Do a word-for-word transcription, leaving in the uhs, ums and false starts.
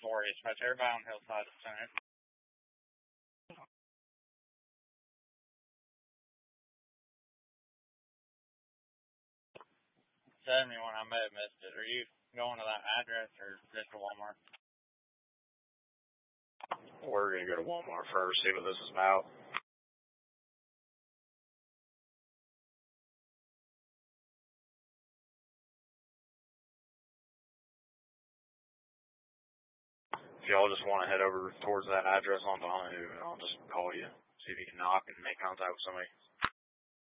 worry. It's much everybody on Hillside is saying. seventy-one, I may have missed it. Are you going to that address or just to Walmart? We're going to go to Walmart first, see what this is about. If y'all just want to head over towards that address on Donahue, I'll just call you, see if you can knock and make contact with somebody.